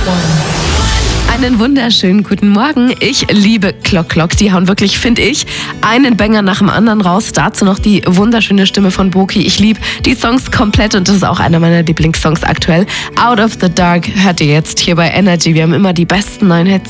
Einen wunderschönen guten Morgen. Ich liebe Clock Clock. Die hauen wirklich, finde ich, einen Banger nach dem anderen raus. Dazu noch die wunderschöne Stimme von Boki. Ich liebe die Songs komplett und das ist auch einer meiner Lieblingssongs aktuell. Out of the Dark hört ihr jetzt hier bei Energy. Wir haben immer die besten neuen Hits.